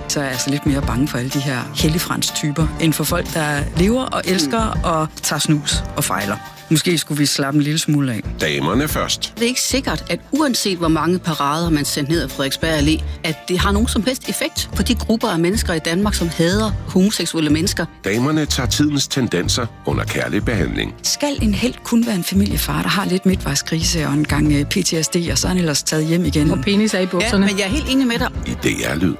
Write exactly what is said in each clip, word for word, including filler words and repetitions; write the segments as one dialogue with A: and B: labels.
A: Så er jeg altså lidt mere bange for alle de her helligfrans-typer, end for folk, der lever og elsker mm. og tager snus og fejler. Måske skulle vi slappe en lille smule af.
B: Damerne først.
C: Det er ikke sikkert, at uanset hvor mange parader man sender ned af Frederiksberg Allé, at det har nogen som helst effekt på de grupper af mennesker i Danmark, som hader homoseksuelle mennesker.
B: Damerne tager tidens tendenser under kærlig behandling.
A: Skal en helt kun være en familiefar, der har lidt midtvejskrise og en gang P T S D, og så er han ellers taget hjem igen?
D: Og penis er i bukserne.
C: Ja, men jeg er helt enig med dig.
B: I D R-lyd.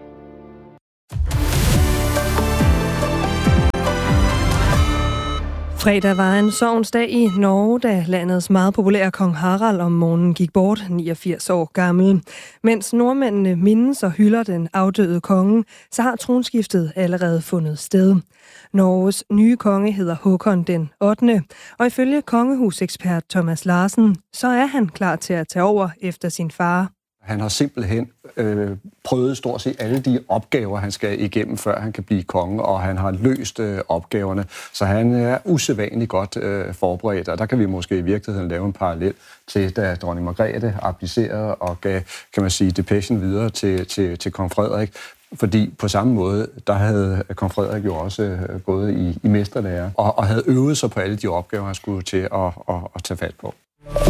E: Fredag var en sorgens i Norge, da landets meget populære kong Harald om morgenen gik bort, niogfirs år gammel. Mens nordmændene mindes og hylder den afdøde konge, så har tronskiftet allerede fundet sted. Norges nye konge hedder Håkon den ottende, og ifølge kongehusekspert Thomas Larsen, så er han klar til at tage over efter sin far.
F: Han har simpelthen øh, prøvet stort set alle de opgaver, han skal igennem, før han kan blive konge, og han har løst øh, opgaverne. Så han er usædvanligt godt øh, forberedt, og der kan vi måske i virkeligheden lave en parallel til, da dronning Margrethe abdicerede og gav, kan man sige, depechen videre til, til, til kong Frederik. Fordi på samme måde, der havde kong Frederik jo også øh, gået i, i mesterlære, og, og havde øvet sig på alle de opgaver, han skulle til at, at, at tage fat på.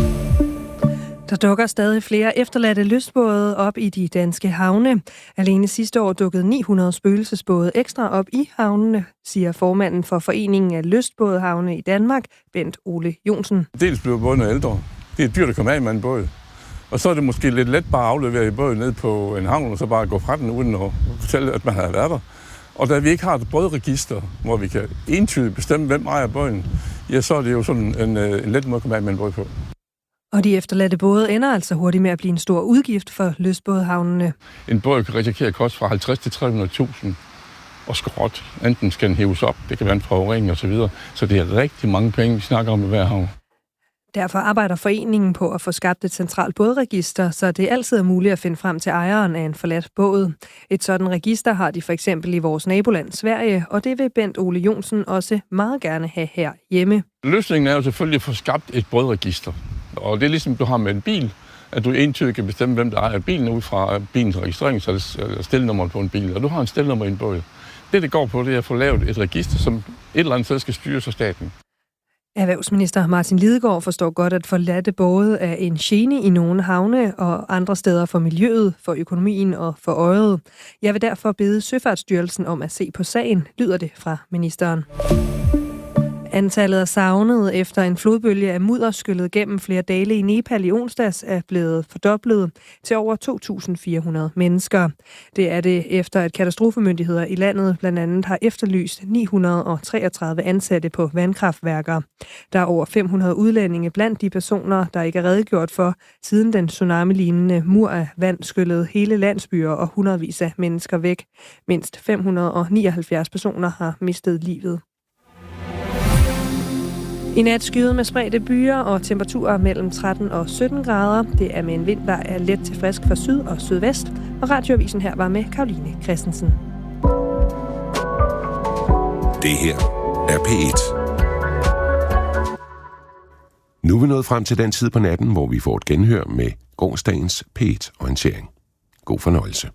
E: Der dukker stadig flere efterladte lystbåde op i de danske havne. Alene sidste år dukkede ni hundrede spøgelsesbåde ekstra op i havnene, siger formanden for Foreningen af Lystbådehavne i Danmark, Bent Ole Jonsen.
G: Dels bliver båden ældre. Det er dyrt at komme af med en båd. Og så er det måske lidt let bare at aflevere i båden ned på en havn, og så bare gå fra den uden at fortælle, at man har været der. Og da vi ikke har et bådregister, hvor vi kan entydigt bestemme, hvem ejer båden, ja, så er det jo sådan en, en let måde at komme af med en båd på.
E: Og de efterladte både ender altså hurtigt med at blive en stor udgift for lystbådehavnene.
G: En båd kan risikere at koste fra halvtreds til tre hundrede tusind og skrot. Enten skal den hæves op, det kan være en forurening osv. Så, så det er rigtig mange penge, vi snakker om i hver havn.
E: Derfor arbejder foreningen på at få skabt et centralt bådregister, så det altid er muligt at finde frem til ejeren af en forladt båd. Et sådan register har de for eksempel i vores naboland Sverige, og det vil Bent Ole Jonsen også meget gerne have herhjemme.
G: Løsningen er jo selvfølgelig at få skabt et bådregister. Og det er ligesom, du har med en bil, at du entydigt kan bestemme, hvem der ejer bilen ud fra bilens registrering, så er stelnummer på en bil, og du har en stelnummer i en båd. Det, det går på, det er at få lavet et register, som et eller andet sted skal styres af staten.
E: Erhvervsminister Martin Lidegaard forstår godt, at forladte både er en gene i nogle havne og andre steder for miljøet, for økonomien og for øjet. Jeg vil derfor bede Søfartsstyrelsen om at se på sagen, lyder det fra ministeren. Antallet af savnede efter en flodbølge af mudder skyllet gennem flere dale i Nepal i onsdags er blevet fordoblet til over to tusind fire hundrede mennesker. Det er det efter, at katastrofemyndigheder i landet blandt andet har efterlyst ni hundrede og treogtredive ansatte på vandkraftværker. Der er over fem hundrede udlændinge blandt de personer, der ikke er redegjort for, siden den tsunami-lignende mur af vand skyllede hele landsbyer og hundredvis af mennesker væk. Mindst fem hundrede og nioghalvfjerds personer har mistet livet. I nat skyet med spredte byer og temperaturer mellem tretten og sytten grader. Det er med en vind, der er let til frisk fra syd og sydvest. Og radioavisen her var med Karoline Christensen.
B: Det her er P et. Nu er vi nået frem til den tid på natten, hvor vi får et genhør med gårsdagens P et-orientering. God fornøjelse.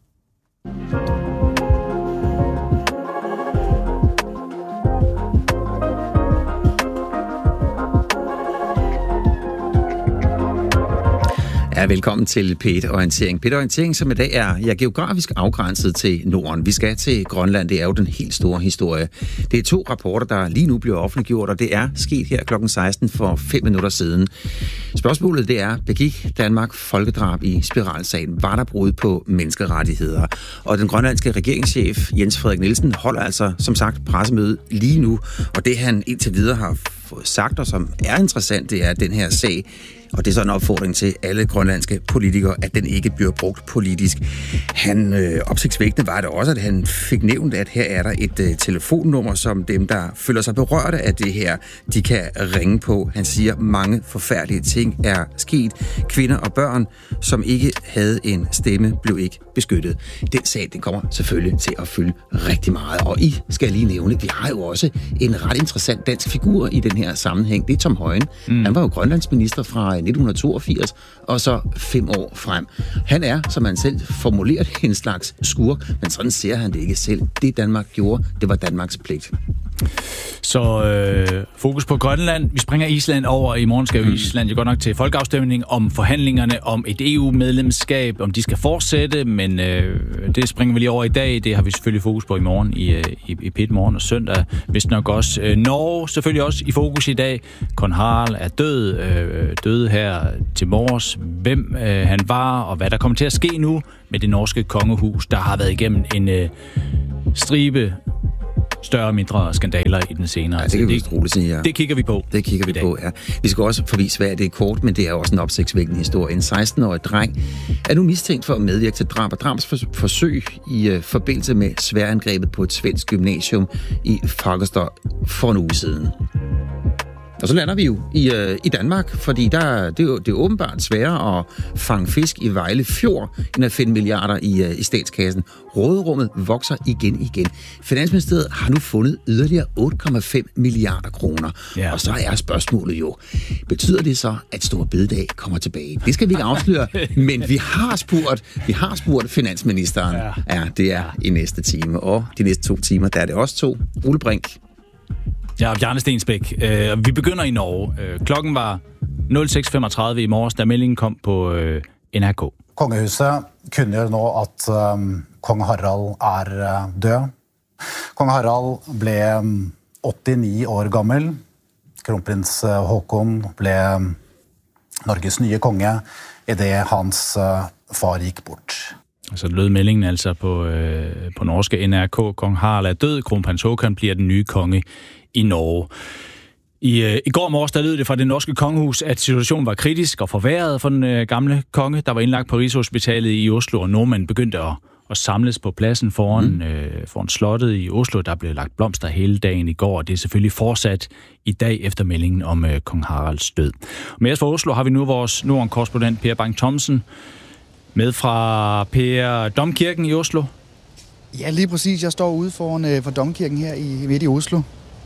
H: Ja, velkommen til P et-orientering. P et-orientering, som i dag er ja, geografisk afgrænset til Norden. Vi skal til Grønland, det er jo den helt store historie. Det er to rapporter, der lige nu bliver offentliggjort, og det er sket her klokken seksten for fem minutter siden. Spørgsmålet det er, begik Danmark folkedrab i spiralsagen? Var der brud på menneskerettigheder? Og den grønlandske regeringschef Jens Frederik Nielsen holder altså, som sagt, pressemøde lige nu. Og det han indtil videre har fået sagt, og som er interessant, det er, at den her sag, og det er så en opfordring til alle grønlandske politikere, at den ikke bliver brugt politisk. Han øh, opsigtsvækkende var det også, at han fik nævnt, at her er der et øh, telefonnummer, som dem, der føler sig berørte af det her, de kan ringe på. Han siger, mange forfærdelige ting er sket. Kvinder og børn, som ikke havde en stemme, blev ikke beskyttet. Den sag, den kommer selvfølgelig til at fylde rigtig meget. Og I skal lige nævne, vi har jo også en ret interessant dansk figur i den her sammenhæng. Det er Tom Høyen. Mm. Han var jo grønlandsminister fra nitten toogfirs, og så fem år frem. Han er, som han selv formulerer det, en slags skurk, men sådan ser han det ikke selv. Det Danmark gjorde, det var Danmarks pligt.
D: Så øh, fokus på Grønland. Vi springer Island over. I morgen skal jo Island jo godt nok til folkeafstemning om forhandlingerne om et E U-medlemskab, om de skal fortsætte, men øh, det springer vi lige over i dag. Det har vi selvfølgelig fokus på i morgen, i, i, i P et Morgen og søndag. Vist nok også øh, Norge, selvfølgelig også i fokus i dag. Kong Harald er død, øh, døde her til morges. Hvem øh, han var, og hvad der kommer til at ske nu med det norske kongehus, der har været igennem en øh, stribe større og mindre skandaler i den senere.
H: Ja, det kan vi vist roligt sige, ja.
D: Det kigger vi på.
H: Det kigger vi på, ja. Vi skal også forbi Sverige, det er kort, men det er også en opsigtsvækkende historie. En seksten-årig dreng er nu mistænkt for at medvirke til drab og drabsforsøg i uh, forbindelse med sværangrebet på et svensk gymnasium i Fagersta for en uge siden. Og så lander vi jo i, øh, i Danmark, fordi der, det, er jo, det er åbenbart sværere at fange fisk i Vejle Fjord, end at finde milliarder i, øh, i statskassen. Råderummet vokser igen igen. Finansministeriet har nu fundet yderligere otte komma fem milliarder kroner. Ja. Og så er spørgsmålet jo, betyder det så, at Store Bededag kommer tilbage? Det skal vi ikke afsløre, men vi har spurgt, vi har spurgt finansministeren. Ja, ja det er i næste time, og de næste to timer, der er det også to. Ole Brink.
D: Ja, Bjarne Stensbæk. Øh, vi begynder i Norge. Øh, klokken var nul seks femogtredive i morges, da meldingen kom på øh, N R K.
I: Kongehuset kunngjør nå, at um, kong Harald er uh, død. Kong Harald blev um, åttini år gammel. Kronprins uh, Håkon blev um, Norges nye konge, i det hans uh, far gik bort.
D: Så lød meldingen altså på, øh, på norske N R K. Kong Harald er død. Kronprins Håkon bliver den nye konge i Norge. I, øh, I går morges, der lød det fra det norske kongehus, at situationen var kritisk og forværret for den øh, gamle konge, der var indlagt på Rigshospitalet i Oslo, og nordmænd begyndte at, at samles på pladsen foran, mm. øh, foran slottet i Oslo. Der blev lagt blomster hele dagen i går, og det er selvfølgelig fortsat i dag efter meldingen om øh, kong Haralds død. Og med os fra Oslo har vi nu vores Norden-korrespondent Per Bang-Thomsen med fra Per Domkirken i Oslo.
J: Ja, lige præcis. Jeg står ude foran øh, for Domkirken her i midt i Oslo.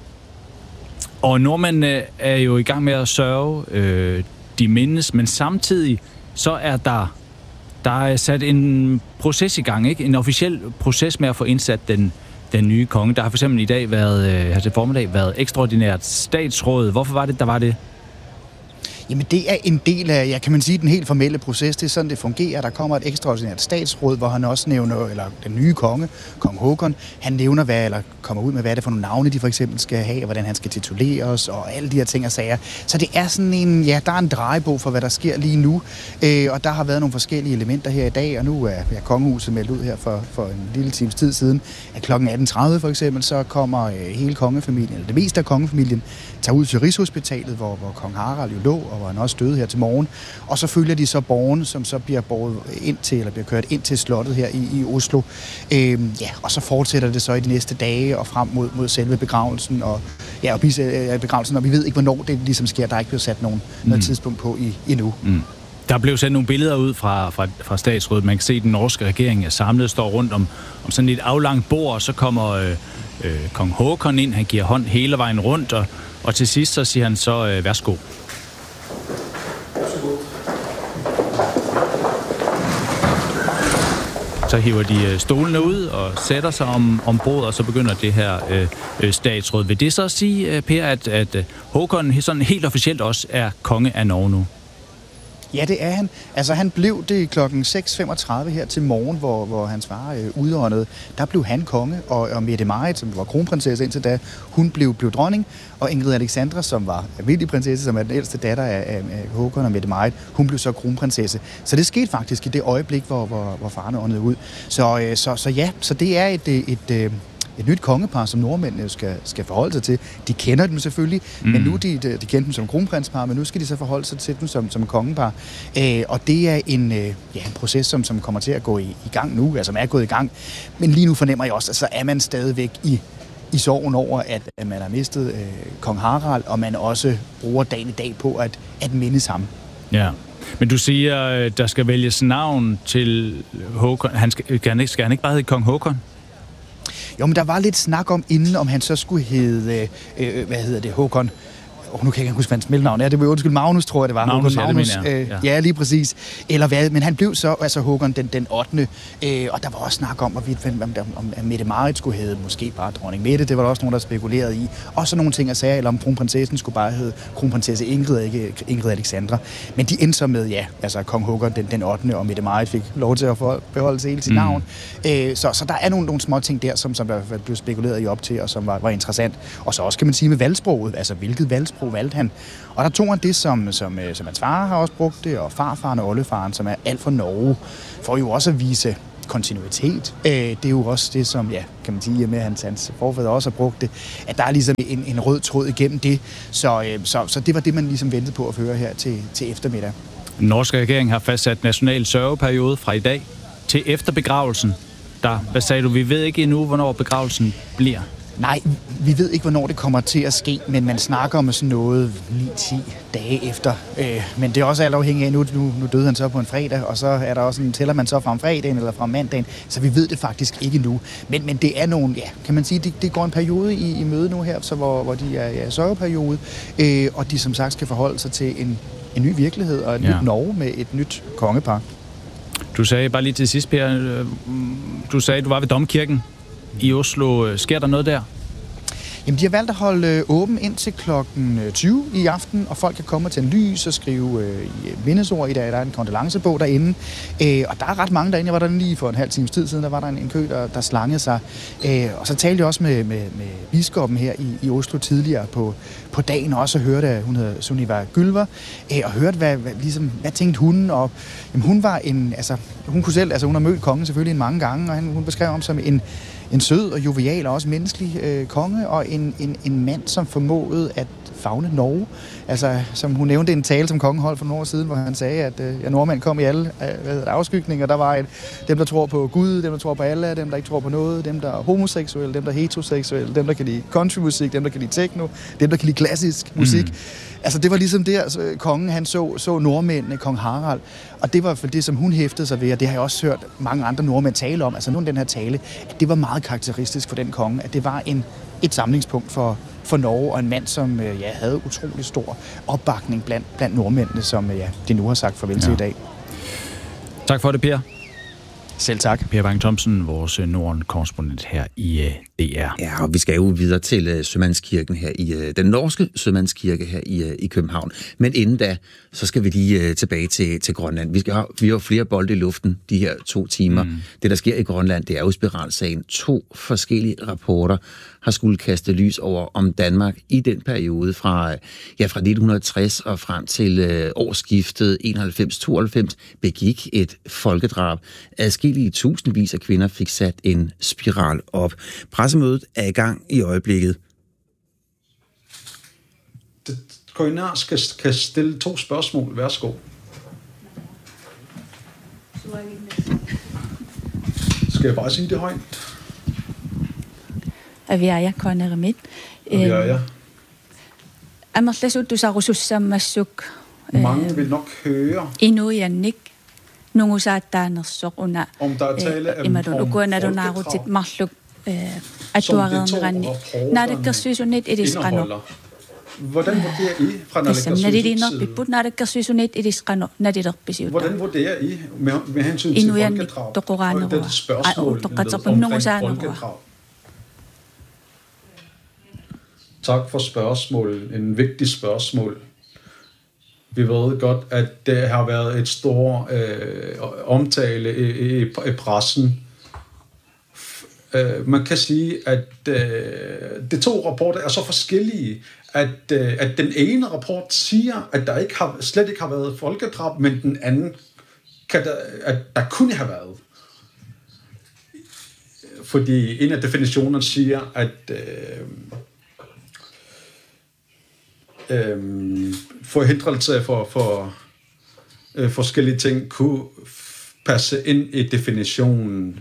D: Og nordmændene er jo i gang med at sørge, øh, de mindes, men samtidig så er der, der er sat en proces i gang, ikke? En officiel proces med at få indsat den, den nye konge. Der har for eksempel i dag været, øh, her til formiddag, været ekstraordinært statsråd. Hvorfor var det, der var det?
J: Jamen det er en del af, ja, kan man sige, den helt formelle proces. Det er sådan, det fungerer. Der kommer et ekstraordinært statsråd, hvor han også nævner, eller den nye konge, kong Håkon, han nævner, hvad, eller kommer ud med, hvad det er for nogle navne, de for eksempel skal have, og hvordan han skal tituleres, og alle de her ting og sager. Så det er sådan en, ja, der er en drejebog for, hvad der sker lige nu. Øh, og der har været nogle forskellige elementer her i dag, og nu er ja, kongehuset meldt ud her for, for en lille times tid siden, at klokken atten tredive for eksempel, så kommer øh, hele kongefamilien, eller det meste af kongefamilien, tager ud til Rigshospitalet, hvor, hvor kong Harald jo lå, og hvor han også døde her til morgen. Og så følger de så borgerne, som så bliver båret ind til, eller bliver kørt ind til slottet her i, i Oslo. Øhm, ja, og så fortsætter det så i de næste dage og frem mod, mod selve begravelsen. Og, ja, og begravelsen, og vi ved ikke, hvornår det ligesom sker. Der er ikke blevet sat nogen, mm. noget tidspunkt på i, endnu.
D: Mm. Der blev sendt nogle billeder ud fra, fra, fra statsrådet. Man kan se, at den norske regering er samlet, står rundt om, om sådan et aflangt bord, og så kommer øh, øh, kong Håkon ind. Han giver hånd hele vejen rundt, og, og til sidst så siger han så, øh, værsgo. Så hiver de stolene ud og sætter sig om, om bordet, og så begynder det her øh, statsråd. Vil det så sige, Per, at, at Håkon sådan helt officielt også er konge af Norge nu?
J: Ja, det er han. Altså, han blev det klokken seks femogtredive her til morgen, hvor, hvor hans far øh, udåndede. Der blev han konge, og, og Mette-Marit, som var kronprinsesse indtil da, hun blev, blev dronning. Og Ingrid Alexandra, som var almindelig prinsesse, som er den ældste datter af, af, af Håkon og Mette-Marit, hun blev så kronprinsesse. Så det skete faktisk i det øjeblik, hvor, hvor, hvor faren åndede ud. Så, øh, så, så ja, så det er et... et, et Et nyt kongepar, som nordmændene skal, skal forholde sig til. De kender dem selvfølgelig, mm. men nu de, de, de kender dem som kronprinspar, men nu skal de så forholde sig til dem som, som kongepar. Øh, og det er en, øh, ja, en proces, som, som kommer til at gå i, i gang nu, altså som er gået i gang. Men lige nu fornemmer jeg også, at så er man stadigvæk i, i sorgen over, at, at man har mistet øh, kong Harald, og man også bruger dagen i dag på at, at mindes ham.
D: Ja. Men du siger, der skal vælges navn til Håkon. Han skal, skal, han ikke, skal han ikke bare hedde kong Håkon?
J: Jo, men der var lidt snak om inden, om han så skulle hedde, øh, hvad hedder det, Håkon oh, nu kan jeg ikke huske, hvad hans mellemnavn er. Det var undskyld, Magnus, tror jeg, det var.
D: Magnus,
J: Håkon Magnus.
D: Ja, det mener jeg.
J: Øh, ja. ja, lige præcis. Eller hvad, men han blev så, altså Håkon den, den ottende Øh, og der var også snak om, hvorvidt, om, om, om, om Mette-Marit skulle hedde måske bare dronning Mette. Det var der også nogen, der spekulerede i. Og så nogle ting at sige, eller om kronprinsessen skulle bare hedde kronprinsesse Ingrid, ikke Ingrid Alexandra. Men de endte så med, ja, altså kong Håkon den, den ottende og Mette-Marit fik lov til at beholde sig hele sit mm. navn. Øh, så, så der er nogle, nogle små ting der, som, som der blev spekuleret i op til, og som var, var interessant. Og så også kan man sige med valgsproget, altså hvilket valgsprog valgte han. Og der tog han det, som, som, som hans far har også brugt det, og farfaren og oldefaren, som er alt for Norge, for jo også at vise kontinuitet. Øh, det er jo også det, som, ja, kan man sige, med hans, hans forfædre også har brugt det, at der er ligesom en, en rød tråd igennem det. Så, øh, så, så det var det, man ligesom ventede på at høre her til, til eftermiddag.
D: Den norske regering har fastsat national sørgeperiode fra i dag til efter begravelsen. Der, hvad sagde du, vi ved ikke endnu, hvornår begravelsen bliver?
J: Nej, vi ved ikke, hvornår det kommer til at ske, men man snakker om sådan noget ni til ti dage efter. Øh, men det er også alt afhængigt af, nu, nu, nu døde han så på en fredag, og så er der også en, tæller man så fra fredagen eller fra mandagen, så vi ved det faktisk ikke nu. Men, men det er nogle, ja, kan man sige, det, det går en periode i, i møde nu her, så hvor, hvor de er i ja, sørgeperiode, øh, og de som sagt skal forholde sig til en, en ny virkelighed og et ja. nyt Norge med et nyt kongepar.
D: Du sagde bare lige til sidst, Per, du sagde, du var ved Domkirken i Oslo. Sker der noget der?
J: Jamen, de har valgt at holde åben indtil klokken tyve i aften, og folk kan komme til en lys og skrive øh, mindesord i dag. Der er en kondolancebog derinde, øh, og der er ret mange derinde. Jeg var der lige for en halv times tid siden, der var der en, en kø, der, der slangede sig. Øh, og så talte jeg også med, med, med biskoppen her i, i Oslo tidligere på, på dagen, og også hørte, at hun hedder Sunniva Gylver, øh, og hørte, hvad, hvad, ligesom, hvad tænkte hun? Og, jamen, hun var en, altså, hun kunne selv, altså hun har mødt kongen selvfølgelig en mange gange, og han, hun beskrev ham som en En sød og jovial og også menneskelig øh, konge, og en, en, en mand, som formåede at favne Norge. Altså, som hun nævnte en tale, som kongen holdt for nogle år siden, hvor han sagde, at øh, ja, nordmænd kom i alle øh, afskygninger. Der var et, dem, der tror på Gud, dem, der tror på Allah, dem, der ikke tror på noget, dem, der er homoseksuelle, dem, der er heteroseksuelle, dem, der kan lide countrymusik, dem, der kan lide techno, dem, der kan lide klassisk musik. Mm. Altså, det var ligesom det, altså, kongen, han så, så nordmændene, kong Harald, og det var for det, som hun hæftede sig ved, og det har jeg også hørt mange andre nordmænd tale om, altså nu den her tale, at det var meget karakteristisk for den konge, at det var en, et samlingspunkt for, for Norge, og en mand, som ja, havde utrolig stor opbakning blandt, blandt nordmændene, som ja, de nu har sagt farvel til ja. i dag.
D: Tak for det, Per.
J: Selv tak.
D: Per Bang-Thomsen, vores Norden-korrespondent her i uh, D R.
H: Ja, og vi skal jo videre til uh, Sømandskirken her i uh, den norske Sømandskirke her i, uh, i København. Men inden da, så skal vi lige uh, tilbage til, til Grønland. Vi skal have, vi har flere bolde i luften de her to timer. Mm. Det, der sker i Grønland, det er jo spiralsagen. To forskellige rapporter har skulle kaste lys over, om Danmark i den periode fra, ja, fra nitten tres og frem til øh, årsskiftet enoghalvfems tooghalvfems begik et folkedrab. Adskillige tusindvis af kvinder fik sat en spiral op. Pressemødet er i gang i øjeblikket.
K: Koordinator skal, kan stille to spørgsmål. Værsgo. Skal jeg bare sige det højt?
L: Aviaja konermit.
K: Aviaja.
L: Amerlasut tusarussussammassuk.
K: Mange vil nok høre.
L: Inujannik. Nungusaataanersor una.
K: Om der er tale om
L: folkedrab. Marluk atuareerneranni. Naadakkersuisunit idisqanu.
K: Hvordan vurderer I fra
L: naalakkersuisunit?
K: Hvordan vurderer I med, med hensyn til folkedrab? Og det spørgsmål omkring folkedrab. Tak for spørgsmålet. En vigtig spørgsmål. Vi ved godt, at det har været et stort øh, omtale i, i, i pressen. Uh, man kan sige, at uh, de to rapporter er så forskellige, at, uh, at den ene rapport siger, at der ikke har, slet ikke har været folkedrab, men den anden, kan der, at der kunne have været. Fordi en af definitionerne siger, at uh, um, forhindrelse for, for uh, forskellige ting kunne passe ind i definitionen.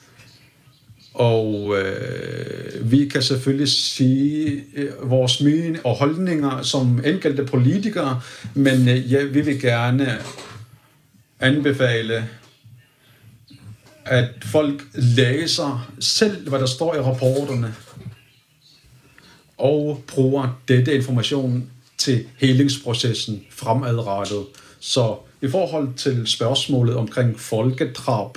K: Og øh, vi kan selvfølgelig sige øh, vores mening og holdninger som enkelte politikere, men øh, ja, vi vil gerne anbefale, at folk læser selv, hvad der står i rapporterne, og bruger dette information til helingsprocessen fremadrettet. Så i forhold til spørgsmålet omkring folkedrab,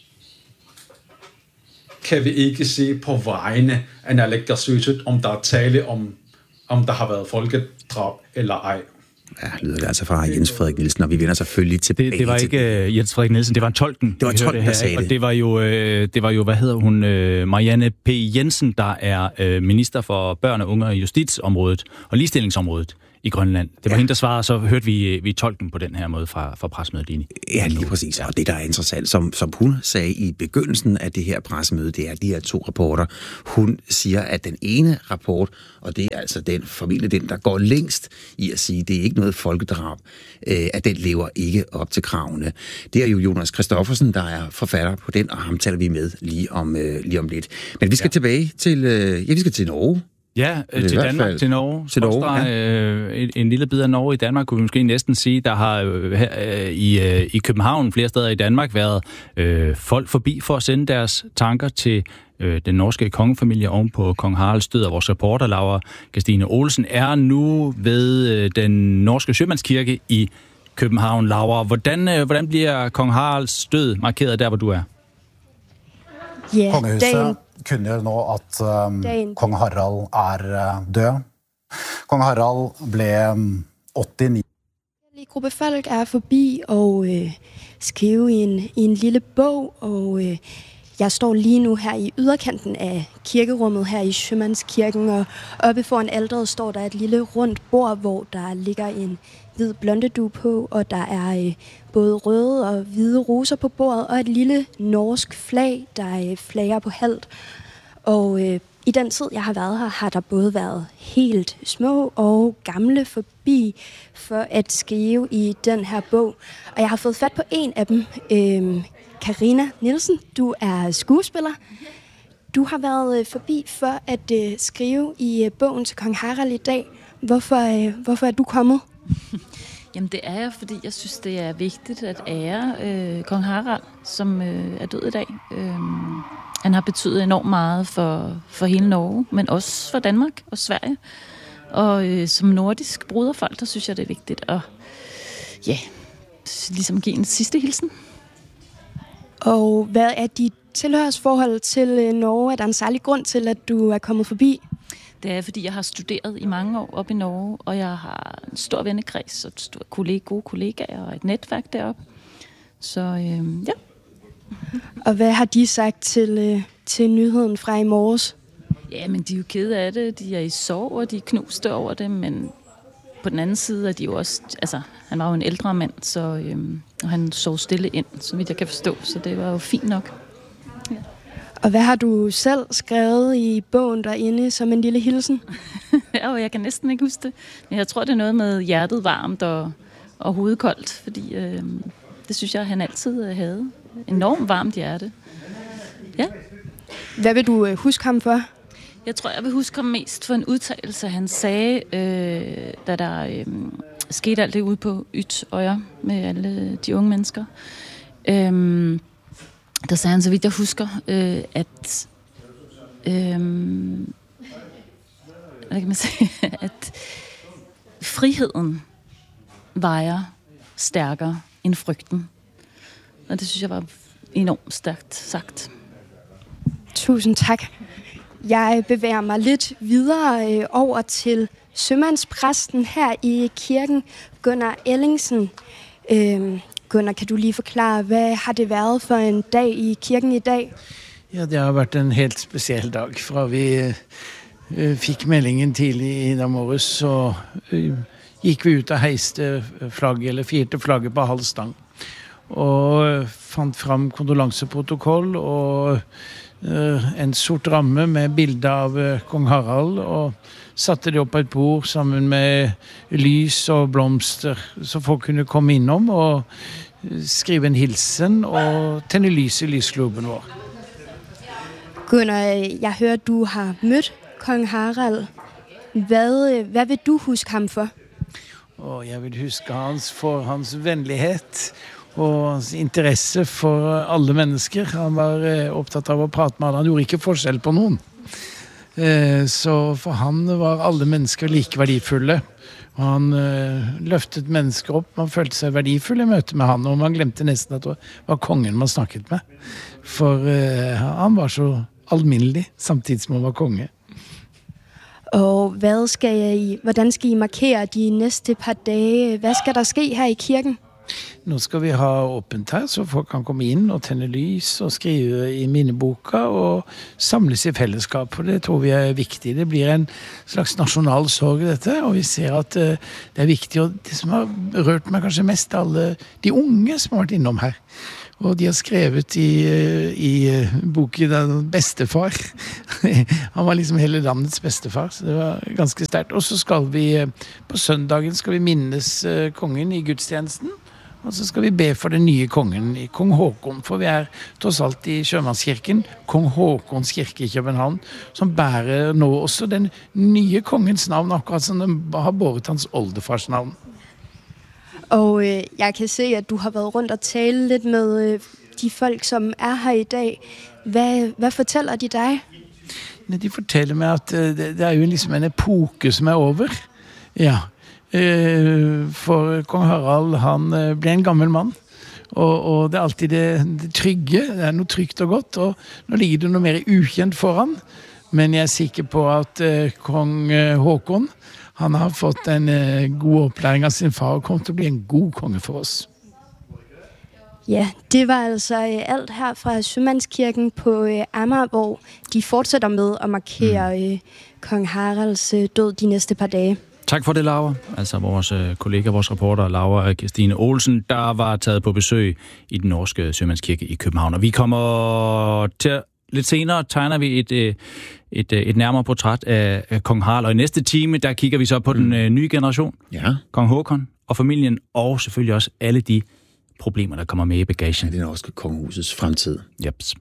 K: kan vi ikke se på vegne af naalakkersuisut, om der er tale om, om der har været folkedrab eller ej.
H: Ja, lyder det altså fra Jens Frederik Nielsen, og vi vender selvfølgelig tilbage.
D: Det, det var ikke uh, Jens Frederik Nielsen, det var tolken.
H: Det var tolken, der sagde det.
D: Og det var jo, uh, det var jo hvad hedder hun, uh, Marianne P. Jensen, der er uh, minister for børn og unge og justitsområdet og ligestillingsområdet i Grønland. Det var ja. hende, der svarede, så hørte vi, vi tolken på den her måde fra, fra pressemødet lige.
H: Ja, lige præcis. Og det, der er interessant, som, som hun sagde i begyndelsen af det her pressemøde, det er de her to rapporter. Hun siger, at den ene rapport, og det er altså den familie, den der går længst i at sige, det er ikke noget folkedrab, øh, at den lever ikke op til kravene. Det er jo Jonas Christoffersen, der er forfatter på den, og ham taler vi med lige om, øh, lige om lidt. Men vi skal ja. tilbage til, øh, ja, vi skal til Norge.
D: Ja, til Danmark, fald, til Norge.
H: Til Norge, ja.
D: øh, en, en lille bid af Norge i Danmark, kunne vi måske næsten sige. Der har øh, her, øh, i, øh, i København, flere steder i Danmark, været øh, folk forbi for at sende deres tanker til øh, den norske kongefamilie oven på kong Haralds død. Og vores reporter, Laura Christine Olsen, er nu ved øh, den norske sømandskirke i København. Laura, hvordan, øh, hvordan bliver kong Haralds død markeret der, hvor du er?
I: Ja, Kongehuset kunngjør nå at um, kong Harald er uh, død. Kong Harald blev um, otteogni.
M: En gruppe folk er forbi og øh, skrive i en, i en lille bog, og øh, jeg står lige nu her i yderkanten af kirkerummet her i Sømandskirken, og oppe foran alteret står der et lille rundt bord, hvor der ligger en hvid blondedug på, og der er øh, både røde og hvide roser på bordet, og et lille norsk flag, der øh, flager på halvt. Og øh, i den tid, jeg har været her, har der både været helt små og gamle forbi for at skrive i den her bog. Og jeg har fået fat på en af dem, øh, Karina Nielsen. Du er skuespiller. Du har været øh, forbi for at øh, skrive i øh, bogen til kong Harald i dag. Hvorfor, øh, hvorfor er du kommet?
N: Jamen det er jeg, fordi jeg synes, det er vigtigt at ære øh, kong Harald, som øh, er død i dag. Øh, han har betydet enormt meget for, for hele Norge, men også for Danmark og Sverige. Og øh, som nordisk broderfolk, der synes jeg, det er vigtigt at ja, ligesom give en sidste hilsen.
M: Og hvad er dit tilhørsforhold til Norge? Er der en særlig grund til, at du er kommet forbi?
N: Det er, fordi jeg har studeret i mange år op i Norge, og jeg har en stor vennekreds, og et stort kollega, gode kollegaer og et netværk deroppe. Så øh, ja.
M: Og hvad har de sagt til, øh, til nyheden fra i morges?
N: Ja, men de er jo kede af det. De er i sorg, og de er knuste over det, men på den anden side er de jo også... Altså, han var jo en ældre mand, så øh, og han sov stille ind, så vidt jeg kan forstå, så det var jo fint nok. Ja.
M: Og hvad har du selv skrevet i bogen derinde som en lille hilsen?
N: Ja, og jeg kan næsten ikke huske det. Men jeg tror, det er noget med hjertet varmt og, og hovedet koldt, fordi øh, det synes jeg, han altid havde. Enormt varmt hjerte. Ja.
M: Hvad vil du øh, huske ham for?
N: Jeg tror, jeg vil huske ham mest for en udtalelse, han sagde, øh, da der øh, skete alt det ude på Utøya med alle de unge mennesker. Øh, Der sagde han, så vidt jeg husker, øh, at, øh, hvad kan man sige, at friheden vejer stærkere end frygten. Og det synes jeg var enormt stærkt sagt.
M: Tusind tak. Jeg bevæger mig lidt videre øh, over til sømandspræsten her i kirken, Gunnar Ellingsen. Øh, Gunnar, kan du lige forklare, hvad har det været for en dag i kirken i dag?
O: Ja, det har været en helt speciel dag. Fra vi uh, fik meldingen tidlig i dag morges, så uh, gik vi ut og heiste flagget, eller firte flagget på halv stang. Og uh, fandt frem kondolanseprotokoll og uh, en sort ramme med bilde av uh, kong Harald, og satte det opp på et bord sammen med lys og blomster, så folk kunne komme innom og skrive en hilsen og tænde lys i lysgloben vår.
M: Gunnar, jeg hører, du har mødt kong Harald. Hvad, hvad vil du huske ham for?
O: Og jeg vil huske hans for hans venlighed og hans interesse for alle mennesker. Han var optaget av at prate med alle. Han gjorde ikke forskel på nogen. Så for han var alle mennesker like verdifulle. Han øh, løftet mennesker opp, man følte seg verdifull i møte med han, og man glemte nesten at det var kongen man snakket med. For øh, han var så almindelig, samtidig som han var konge.
M: Og hvad skal I, hvordan skal I markere de næste par dage? Hvad skal der ske her i kirken?
O: Nå skal vi ha åpent her, så folk kan komme inn og tenne lys og skrive i minneboka og samles i fællesskap, for det tror vi er viktig. Det blir en slags nasjonal sorg dette, og vi ser at uh, det er viktig, og det som har rørt meg kanskje mest, alle de unge som har vært innom her. Og de har skrevet i, i boken den bestefar. Han var liksom hele landets bestefar, så det var ganske sterkt. Og så skal vi, på søndagen skal vi minnes kongen i gudstjenesten, og så skal vi be for den nye kongen, kong Håkon, for vi er tross alt i Sjømannskirken, kong Håkons kirke i København, som bærer nå også den nye kongens navn, akkurat som den har båret hans oldefars navn.
M: Og øh, jeg kan se, at du har været rundt og tale lidt med øh, de folk, som er her i dag. Hvad, hvad fortæller de dig?
O: De fortæller mig, at øh, det er jo ligesom en epoke, som er over. Ja, øh, for kong Harald, han øh, blev en gammel mand. Og, og det er alltid det, det trygge, det er noe trygt og godt, og nå ligger det noe mer ukjent foran. Men jeg er sikker på at øh, kong Håkon, han har fått en uh, god opplæring av sin far og kommer til å bli en god konge for oss.
M: Ja, det var altså alt her fra Sømandskirken på uh, Amager, hvor de fortsætter med at markere uh, kong Haralds uh, død de næste par dage.
D: Tak for det, Laura. Altså vores øh, kollega, vores reporter, Laura Kirstine Olsen, der var taget på besøg i den norske Sømandskirke i København. Og vi kommer til lidt senere, tegner vi et, et, et, et nærmere portræt af, af kong Harald. Og i næste time, der kigger vi så på den øh, nye generation.
H: Ja.
D: Kong Håkon og familien, og selvfølgelig også alle de problemer, der kommer med i bagagen.
H: Ja, det er norske kongehusets fremtid.
D: Jeps.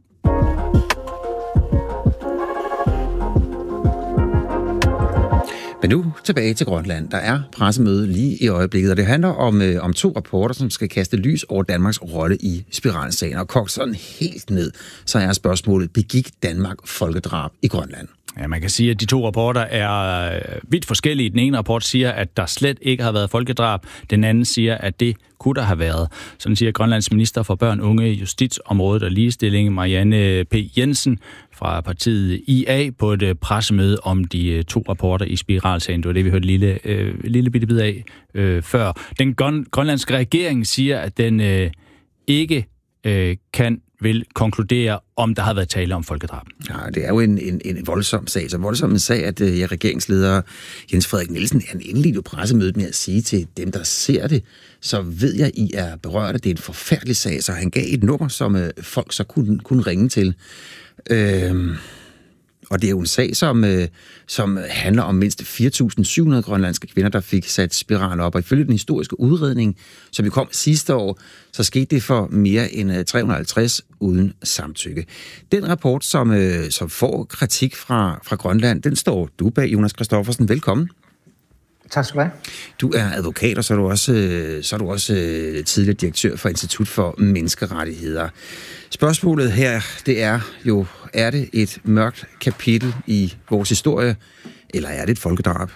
H: Men nu tilbage til Grønland. Der er pressemøde lige i øjeblikket, og det handler om, øh, om to rapporter, som skal kaste lys over Danmarks rolle i spiralsagen. Og kogt sådan helt ned, så er spørgsmålet, begik Danmark folkedrab i Grønland?
D: Ja, man kan sige, at de to rapporter er vidt forskellige. Den ene rapport siger, at der slet ikke har været folkedrab. Den anden siger, at det kunne der have været. Sådan siger Grønlands minister for børn, unge, justitsområdet og ligestilling, Marianne P. Jensen fra partiet I A på et pressemøde om de to rapporter i spiralsagen. Det var det, vi hørte lille, øh, lille bitte bid af øh, før. Den grønlandske regering siger, at den øh, ikke øh, kan vil konkludere, om der har været tale om folkedrab.
H: Ja, det er jo en, en, en voldsom sag. Så voldsom en sag, at ja, regeringsleder Jens Frederik Nielsen, han indledte jo pressemødet med at sige til dem, der ser det, så ved jeg, I er berørte. Det er en forfærdelig sag, så han gav et nummer, som øh, folk så kunne, kunne ringe til. Øhm, og det er jo en sag, som, øh, som handler om mindst fire tusind syv hundrede grønlandske kvinder, der fik sat spiral op. Og ifølge den historiske udredning, som vi kom sidste år, så skete det for mere end tre hundrede og halvtreds uden samtykke. Den rapport, som, øh, som får kritik fra, fra Grønland, den står du bag, Jonas Christoffersen. Velkommen.
P: Tak skal du have.
H: Du er advokat, og så er du også, så er du også tidligere direktør for Institut for Menneskerettigheder. Spørgsmålet her, det er jo, er det et mørkt kapitel i vores historie, eller er det et folkedrab?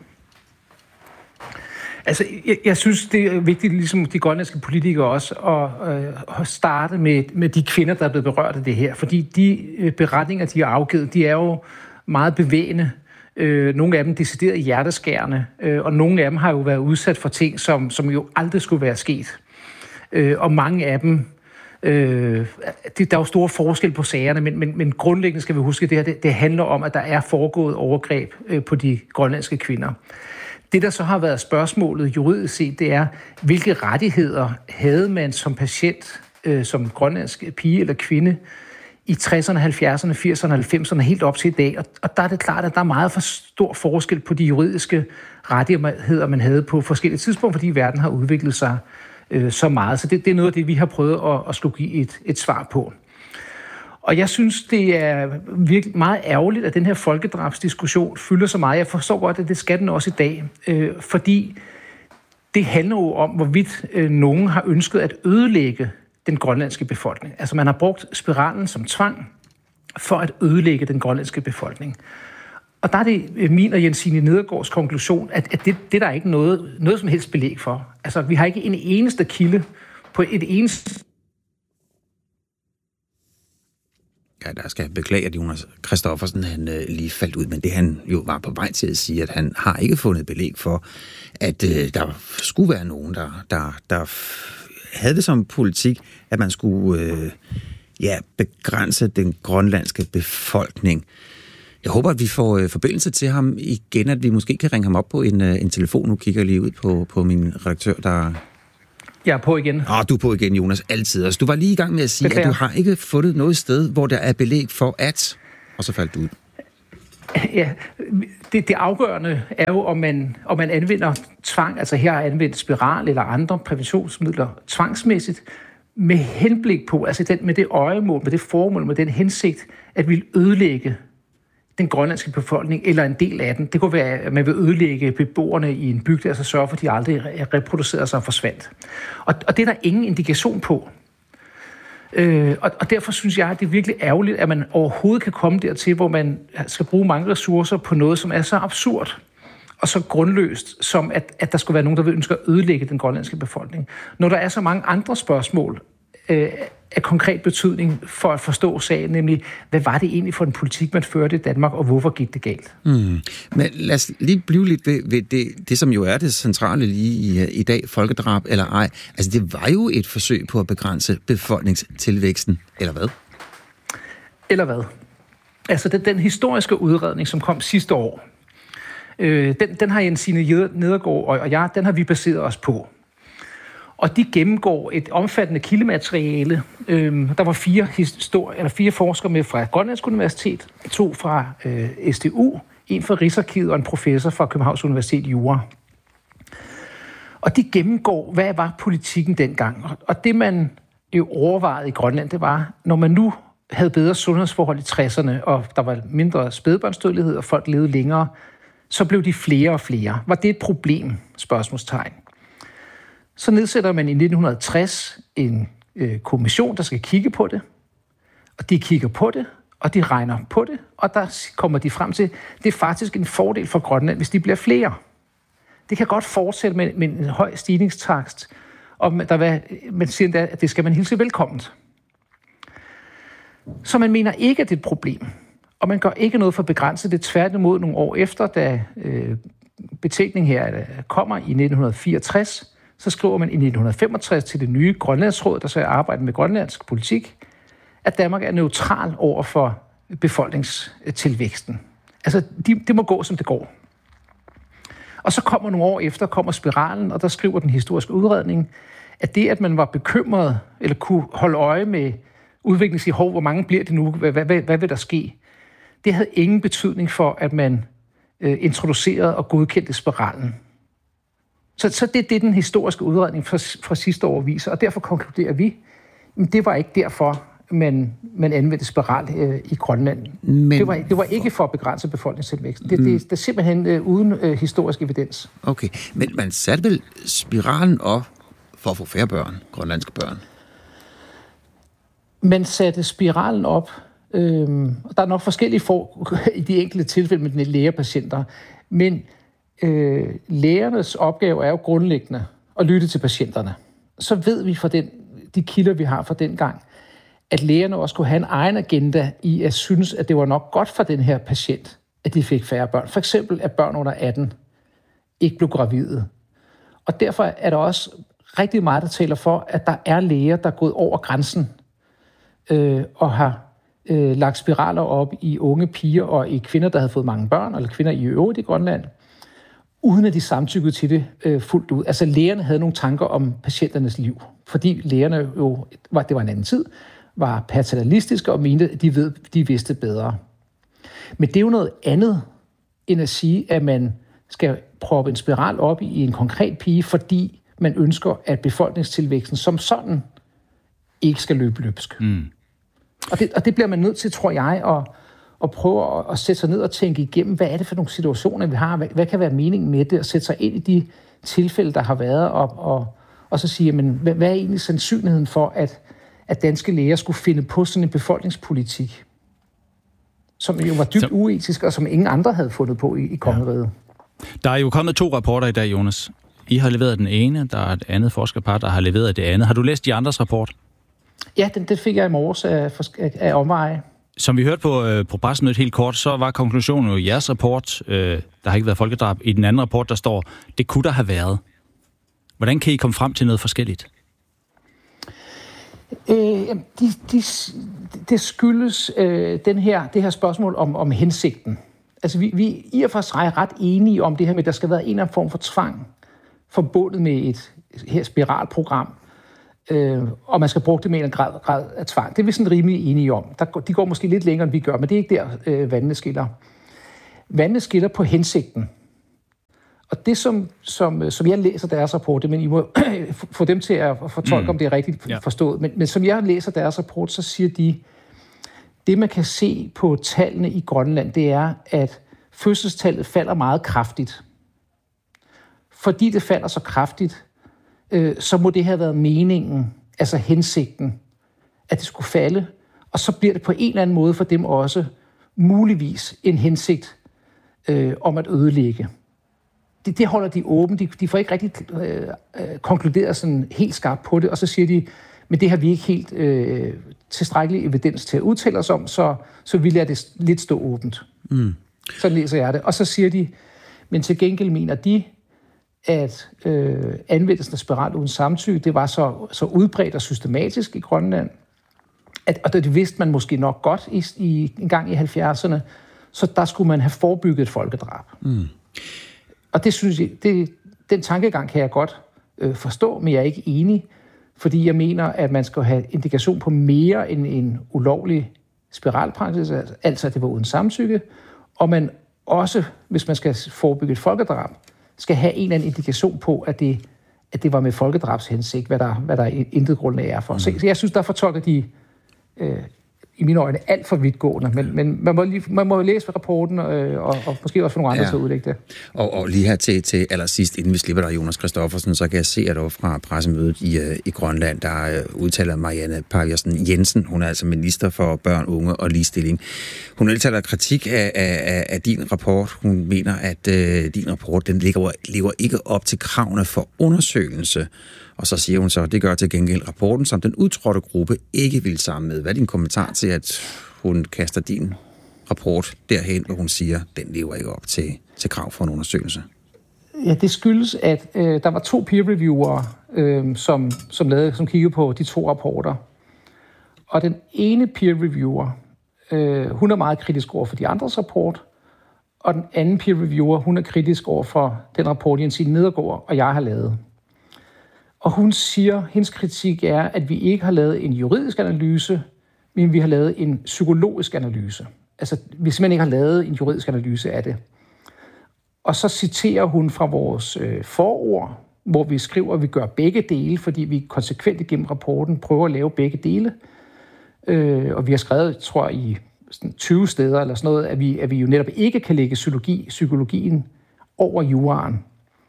P: Altså, jeg, jeg synes, det er vigtigt, ligesom de grønlandske politikere også, at, øh, at starte med, med de kvinder, der er blevet berørt af det her. Fordi de øh, beretninger, de har afgivet, de er jo meget bevægende. Øh, nogle af dem decideret hjerteskærende, øh, og nogle af dem har jo været udsat for ting, som, som jo aldrig skulle være sket. Øh, og mange af dem, øh, det, der er jo store forskel på sagerne, men, men, men grundlæggende skal vi huske, at det her det, det handler om, at der er foregået overgreb øh, på de grønlandske kvinder. Det, der så har været spørgsmålet juridisk set, det er, hvilke rettigheder havde man som patient, øh, som grønlandsk pige eller kvinde, i tresserne, halvfjerdserne, firserne, halvfemserne, helt op til i dag. Og, og der er det klart, at der er meget for stor forskel på de juridiske rettigheder, man havde på forskellige tidspunkter, fordi verden har udviklet sig øh, så meget. Så det, det er noget af det, vi har prøvet at, at skulle give et, et svar på. Og jeg synes, det er virkelig meget ærgerligt, at den her folkedrabsdiskussion fylder så meget. Jeg forstår godt, at det skal den også i dag, øh, fordi det handler jo om, hvorvidt øh, nogen har ønsket at ødelægge den grønlandske befolkning. Altså man har brugt spiralen som tvang for at ødelægge den grønlandske befolkning. Og der er det min og Jensine Nedergaards konklusion, at, at det, det der er ikke noget, noget som helst belæg for. Altså, vi har ikke en eneste kilde på et eneste...
H: Ja, der skal jeg beklage, at Jonas Christoffersen han øh, lige faldt ud, men det han jo var på vej til at sige, at han har ikke fundet belæg for, at øh, der skulle være nogen, der, der, der havde det som politik, at man skulle øh, ja, begrænse den grønlandske befolkning. Jeg håber, at vi får øh, forbindelse til ham igen, at vi måske kan ringe ham op på en, øh, en telefon. Nu kigger jeg lige ud på, på min redaktør, der...
P: Jeg er på igen.
H: Åh, du er på igen, Jonas. Altid. Altså, du var lige i gang med at sige, Beklager. at du har ikke fundet noget sted, hvor der er belæg for at... Og så faldt du ud.
P: Ja, det, det afgørende er jo, om man, om man anvender tvang, altså her har anvendt spiral eller andre præventionsmidler tvangsmæssigt, med henblik på, altså den, med det øjemål, med det formål, med den hensigt, at vi vil ødelægge den grønlandske befolkning, eller en del af den. Det kunne være, at man vil ødelægge beboerne i en bygd, altså sørge for, at de aldrig reproducerer sig og forsvandt. Og, og det er der ingen indikation på. Øh, og, og derfor synes jeg, at det er virkelig ærgerligt, at man overhovedet kan komme dertil, hvor man skal bruge mange ressourcer på noget, som er så absurd og så grundløst, som at, at der skulle være nogen, der vil ønske at ødelægge den grønlandske befolkning. Når der er så mange andre spørgsmål øh, af konkret betydning for at forstå sagen, nemlig, hvad var det egentlig for en politik, man førte i Danmark, og hvorfor gik det galt?
H: Mm. Men lad os lige blive lidt ved, ved det, det, som jo er det centrale lige i, i dag, folkedrab eller ej. Altså, det var jo et forsøg på at begrænse befolkningstilvæksten, eller hvad?
P: Eller hvad? Altså, den, den historiske udredning, som kom sidste år, øh, den, den har Jensine Nedergaard og, og jeg, den har vi baseret os på. Og de gennemgår et omfattende kildemateriale. Øhm, der var fire, histori- eller fire forskere med fra Grønlands Universitet, to fra øh, S D U, en fra Rigsarkivet og en professor fra Københavns Universitet Jura. Og de gennemgår, hvad var politikken dengang. Og det, man jo overvejede i Grønland, det var, når man nu havde bedre sundhedsforhold i tresserne, og der var mindre spædbørnsdødelighed, og folk levede længere, så blev de flere og flere. Var det et problem? Spørgsmålstegn. Så nedsætter man i nitten tres en øh, kommission, der skal kigge på det. Og de kigger på det, og de regner på det, og der kommer de frem til, det er faktisk en fordel for Grønland, hvis de bliver flere. Det kan godt fortsætte med, med en høj stigningstakst, og man, der var, man siger endda, at det skal man hilse velkomment. Så man mener ikke, at det er et problem, og man gør ikke noget for at begrænse det. Tværtimod nogle år efter, da øh, betænkningen her kommer i nitten fireogtres, så skriver man i nitten femogtres til det nye Grønlandsråd, der så arbejder med grønlandsk politik, at Danmark er neutral over for befolkningstilvæksten. Altså, de, det må gå, som det går. Og så kommer nogle år efter, kommer spiralen, og der skriver den historiske udredning, at det, at man var bekymret, eller kunne holde øje med udviklingen, sige, hov, hvor mange bliver det nu, hvad, hvad, hvad, hvad vil der ske? Det havde ingen betydning for, at man øh, introducerede og godkendte spiralen. Så, så det er det, den historiske udredning fra, fra sidste år viser, og derfor konkluderer vi, at det var ikke derfor, man, man anvendte spiral øh, i Grønland. Men det, var, det var ikke for at begrænse befolkningstilvæksten. Det, det, det er simpelthen øh, uden øh, historisk evidens.
H: Okay, men man satte vel spiralen op for at få færre børn, grønlandske børn?
P: Man satte spiralen op. Øh, der er nok forskellige for, i de enkelte tilfælde med lægepatienter, men øh, lægernes opgave er jo grundlæggende at lytte til patienterne. Så ved vi fra den, de kilder, vi har fra den gang, at lægerne også kunne have en egen agenda i at synes, at det var nok godt for den her patient, at de fik færre børn. For eksempel, at børn under atten ikke blev gravide. Og derfor er der også rigtig meget, der taler for, at der er læger, der er gået over grænsen øh, og har øh, lagt spiraler op i unge piger og i kvinder, der havde fået mange børn, eller kvinder i øvrigt i Grønland, uden at de samtykkede til det øh, fuldt ud. Altså lægerne havde nogle tanker om patienternes liv, fordi lægerne jo, var, det var en anden tid, var paternalistiske og mente, at de, ved, de vidste bedre. Men det er jo noget andet, end at sige, at man skal proppe en spiral op i en konkret pige, fordi man ønsker, at befolkningstilvæksten som sådan ikke skal løbe løbsk. Mm. Og, det, og det bliver man nødt til, tror jeg, at, at prøve at, at sætte sig ned og tænke igennem, hvad er det for nogle situationer, vi har? Hvad, hvad kan være meningen med det? Og sætte sig ind i de tilfælde, der har været, og, og, og så sige, men, hvad, hvad er egentlig sandsynligheden for, at at danske læger skulle finde på sådan en befolkningspolitik, som jo var dybt uetisk, og som ingen andre havde fundet på i, i kongeriget.
D: Ja. Der er jo kommet to rapporter i dag, Jonas. I har leveret den ene, der er et andet forskerpar, der har leveret det andet. Har du læst de andres rapport?
P: Ja, den, det fik jeg i morges af, af omveje.
D: Som vi hørte på, øh, på pressemødet helt kort, så var konklusionen jo i jeres rapport, øh, der har ikke været folkedrab. I den anden rapport, der står, det kunne der have været. Hvordan kan I komme frem til noget forskelligt?
P: Øh, de, de, det skyldes øh, den her, det her spørgsmål om, om hensigten. Altså, vi, vi er i og for sig ret enige om det her med, at der skal være en eller anden form for tvang forbundet med et her spiralprogram, øh, og man skal bruge det med en grad, grad af tvang. Det er vi sådan rimelig enige om. Der, de går måske lidt længere, end vi gør, men det er ikke der, øh, vandene skiller. Vandene skiller på hensigten. Og det, som, som, som jeg læser deres rapport, men I må få dem til at fortolke, mm. om det er rigtigt ja. forstået, men, men som jeg læser deres rapport, så siger de, det man kan se på tallene i Grønland, det er, at fødselstallet falder meget kraftigt. Fordi det falder så kraftigt, øh, så må det have været meningen, altså hensigten, at det skulle falde, og så bliver det på en eller anden måde for dem også muligvis en hensigt øh, om at ødelægge. Det, det holder de åbent. De, de får ikke rigtig øh, øh, konkluderet sådan helt skarpt på det, og så siger de, men det har vi ikke helt øh, tilstrækkelig evidens til at udtale os om, så, så vi lader det lidt stå åbent. Mm. Sådan læser jeg det. Og så siger de, men til gengæld mener de, at øh, anvendelsen af spiral uden samtykke, det var så, så udbredt og systematisk i Grønland, at, og det vidste man måske nok godt i, i, en gang i halvfjerdserne, så der skulle man have forebygget et folkedrab. Mm. Og det synes jeg, det, den tankegang kan jeg godt øh, forstå, men jeg er ikke enig, fordi jeg mener, at man skal have indikation på mere end en ulovlig spiralpraksis, altså at det var uden samtykke, og man også, hvis man skal forebygge et folkedrab, skal have en eller anden indikation på, at det, at det var med folkedrabshensigt, hvad der, hvad der intet grundlag er for. Mm. Så jeg synes, der fortolker de øh, i mine øjne alt for vidtgående, men, men man, må lige, man må jo læse rapporten, øh, og, og måske også få nogle andre ja. til at udlægge det.
H: Og, og lige her til, til allersidst, inden vi slipper dig, Jonas Christoffersen, så kan jeg se, at du fra pressemødet i, uh, i Grønland, der uh, udtaler Marianne Pavjersen Jensen, hun er altså minister for børn, unge og ligestilling. Hun udtaler kritik af, af, af din rapport. Hun mener, at uh, din rapport, den lever, lever ikke op til kravene for undersøgelse. Og så siger hun så, at det gør til gengæld rapporten, som den udtrådte gruppe ikke vil sammen med. Hvad er din kommentar til, at hun kaster din rapport derhen, hvor hun siger, at den lever ikke op til, til krav for en undersøgelse?
P: Ja, det skyldes, at øh, der var to peer-reviewere, øh, som, som, lavede, som kiggede på de to rapporter. Og den ene peer-reviewer, øh, hun er meget kritisk over for de andres rapport, og den anden peer-reviewer, hun er kritisk over for den rapport, Jensine Nedergaard og jeg har lavet. Og hun siger, hendes kritik er, at vi ikke har lavet en juridisk analyse, men vi har lavet en psykologisk analyse. Altså, vi simpelthen ikke har lavet en juridisk analyse af det. Og så citerer hun fra vores øh, forord, hvor vi skriver, at vi gør begge dele, fordi vi konsekvent igennem rapporten prøver at lave begge dele. Øh, og vi har skrevet, tror jeg, i sådan tyve steder eller sådan noget, at vi, at vi jo netop ikke kan lægge psykologi, psykologien over juraen.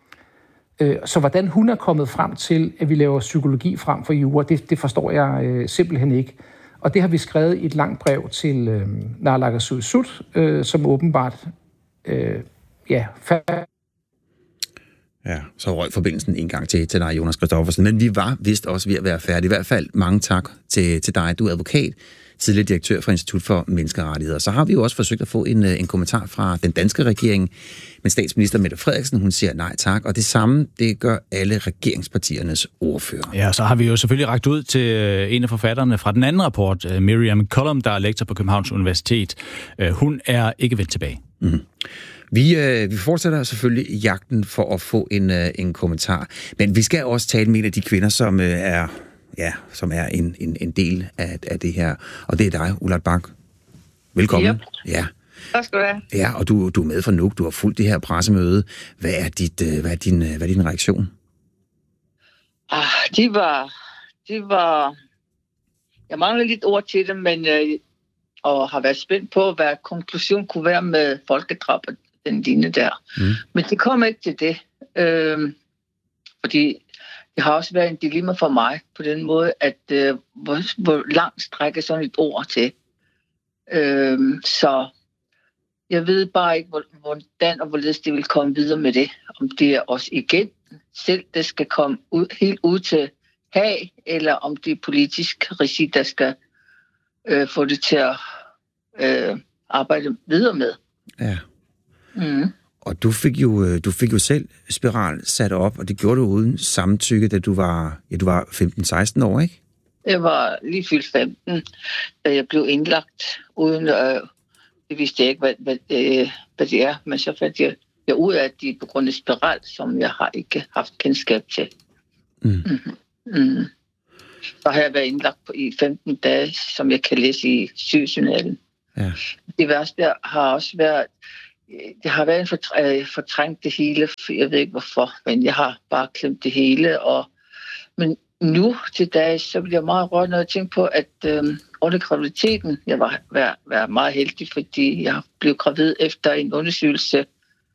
P: Så hvordan hun er kommet frem til, at vi laver psykologi frem for jura, det, det forstår jeg øh, simpelthen ikke. Og det har vi skrevet i et langt brev til øh, Naalakkersuisut, øh, som åbenbart, øh, ja...
H: Ja, så røg forbindelsen en gang til, til dig, Jonas Christoffersen. Men vi var vist også ved at være færdige. I hvert fald mange tak til, til dig. Du er advokat, tidligere direktør for Institut for Menneskerettigheder. Så har vi jo også forsøgt at få en, en kommentar fra den danske regering. Men statsminister Mette Frederiksen, hun siger nej tak. Og det samme, det gør alle regeringspartiernes ordfører.
D: Ja, så har vi jo selvfølgelig rakt ud til en af forfatterne fra den anden rapport, Miriam Cullum, der er lektor på Københavns Universitet. Hun er ikke vendt tilbage.
H: Mm. Vi, øh, vi fortsætter selvfølgelig jagten for at få en, øh, en kommentar. Men vi skal også tale med en af de kvinder, som øh, er, ja, som er en, en, en del af, af det her. Og det er dig, Ullard Bach. Velkommen.
Q: Yep.
H: Ja.
Q: Tak skal du have.
H: Ja, og du, du er med fra Nuuk. Du har fulgt det her pressemøde. Hvad er, dit, øh, hvad er, din, øh, hvad er din reaktion?
Q: Ah, de var... De var... Jeg mangler lidt ord til dem, men... Øh, og har været spændt på, hvad konklusionen kunne være med folkedrab og den lignende der. Mm. Men det kom ikke til det. Øhm, fordi det har også været en dilemma for mig på den måde, at øh, hvor, hvor langt strækker sådan et ord til. Øhm, så Jeg ved bare ikke, hvordan og hvorledes det vil komme videre med det. Om det er os igen selv, der skal komme ud, helt ud til Haag, eller om det er politisk regi, der skal øh, få det til at øh, arbejde videre med.
H: Ja.
Q: Mm.
H: Og du fik jo du fik jo selv spiral sat op, og det gjorde du uden samtykke, da du var ja, du var femten seksten år, ikke?
Q: Jeg var lige fyldt femten, da jeg blev indlagt uden øh, det vidste jeg ikke, hvad, hvad, øh, hvad det er, men så fandt jeg, jeg ud af, at de på grund af spiral, som jeg har ikke haft kendskab til.
H: Mm.
Q: Mm-hmm. Mm. Så har jeg været indlagt på, i femten dage, som jeg kan læse i sygejournalen.
H: Ja.
Q: Det værste har også været, det har været en fortræ, fortrængt det hele, jeg ved ikke hvorfor, men jeg har bare klemt det hele. Og, men nu til dag, så bliver jeg meget rørt, når jeg tænker på, at øh, under graviditeten, jeg var, var, var meget heldig, fordi jeg blev gravid efter en undersøgelse,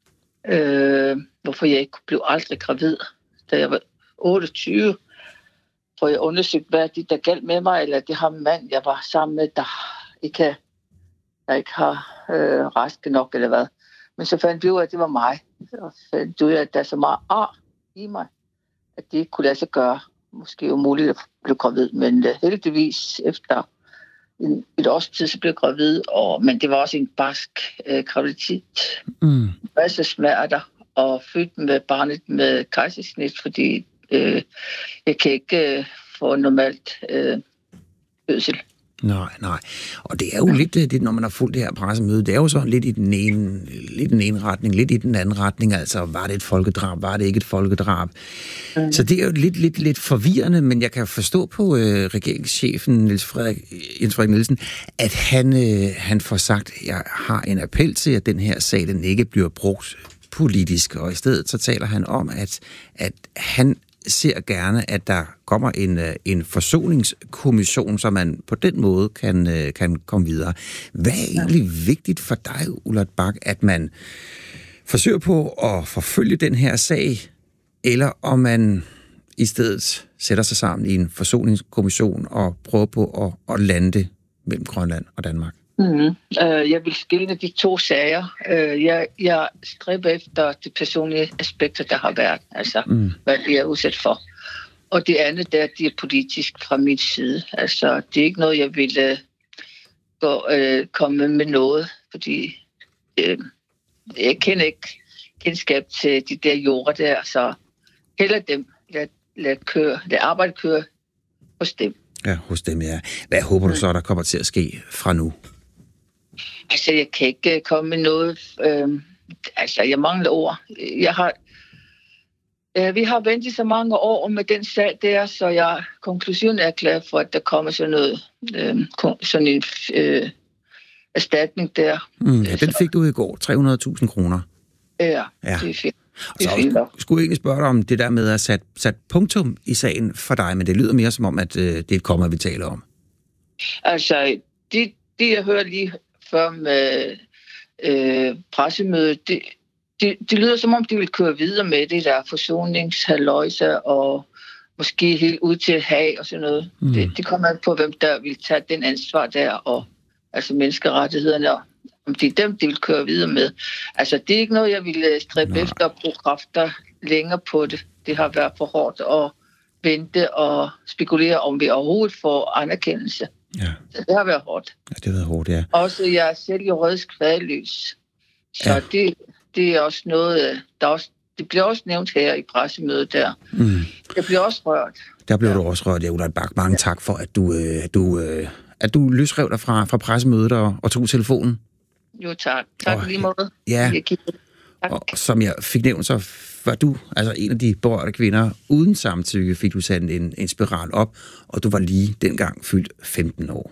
Q: øh, hvorfor jeg ikke blev aldrig gravid, da jeg var otteogtyve. For jeg undersøgte, hvad det der galt med mig, eller det har mand, jeg var sammen med, der ikke, der ikke har øh, raske nok, eller hvad. Men så fandt vi ud af, at det var mig. Og så fandt ud af, at der er så meget ar i mig, at det ikke kunne lade sig gøre. Måske umuligt at blive gravid, men uh, heldigvis efter en, et års tid, så blev jeg gravid. Og, men det var også en barsk øh, graviditet.
H: Mm.
Q: Masser smerter, og født med barnet med kejsersnit, fordi øh, jeg kan ikke øh, få normalt øh, fødsel.
H: Nej, nej. Og det er jo lidt, det, når man har fulgt det her pressemøde, det er jo sådan lidt i den ene, lidt i den ene retning, lidt i den anden retning. Altså, var det et folkedrab? Var det ikke et folkedrab? Mm. Så det er jo lidt, lidt, lidt forvirrende, men jeg kan forstå på øh, regeringschefen Niels Frederik, Jens Frederik Nielsen, at han, øh, han får sagt, at jeg har en appel til, at den her sag, den ikke bliver brugt politisk, og i stedet så taler han om, at, at han ser gerne, at der kommer en, en forsoningskommission, så man på den måde kan, kan komme videre. Hvad er egentlig vigtigt for dig, Ullert Bach, at man forsøger på at forfølge den her sag, eller om man i stedet sætter sig sammen i en forsoningskommission og prøver på at, at lande mellem Grønland og Danmark?
Q: Mm-hmm. Uh, jeg vil skille de to sager. Uh, jeg, jeg stræber efter de personlige aspekter, der har været, altså mm. hvad jeg er udsat for. Og det andet, der, det er politisk fra min side. Altså, det er ikke noget, jeg vil uh, gå, uh, komme med noget, fordi uh, jeg kender ikke kendskab til de der jorder der, så heller dem, lad, lad, køre, lad arbejde køre hos dem.
H: Ja, hos dem, ja. Hvad håber du så, der kommer til at ske fra nu?
Q: Altså, jeg kan ikke komme med noget. Øh, altså, jeg mangler ord. Jeg har, øh, vi har ventet så mange år med den sag der, så jeg konklusionen er klar for, at der kommer sådan noget, øh, sådan en øh, erstatning der.
H: Mm, ja, den fik du i går, tre hundrede tusind kroner.
Q: Ja,
H: ja,
Q: det er fint.
H: Og så også, skulle jeg egentlig spørge dig om det der med at sætte sat punktum i sagen for dig, men det lyder mere som om, at øh, det er et komma, vi taler om. Altså,
Q: det, det jeg hører lige før med øh, pressemødet, det, det, det lyder som om, de vil køre videre med det der forsoningshalløjse og måske helt ud til Haag og sådan noget. Mm. Det, det kommer an på, hvem der vil tage den ansvar der, og altså menneskerettighederne, og om det er dem, de vil køre videre med. Altså, det er ikke noget, jeg vil stræbe efter at bruge kræfter længere på det. Det har været for hårdt at vente og spekulere, om vi overhovedet får anerkendelse.
H: Ja.
Q: Så det har været hårdt.
H: Ja, det har været hårdt, ja.
Q: Også jeg er selv juridisk faderløs. Så ja. det, det er også noget, der også, det bliver også nævnt her i pressemødet der. Mm. Jeg bliver også rørt. Der
H: blev ja. du også rørt, ja, Ullert Bach. Mange ja. tak for, at du, øh, du, øh, at du løsrev dig fra, fra pressemødet og, og tog telefonen.
Q: Jo, tak. Tak og, lige måde.
H: Ja, og som jeg fik nævnt, så var du altså en af de berørte kvinder. Uden samtykke fik du sat en, en spiral op, og du var lige dengang fyldt femten år.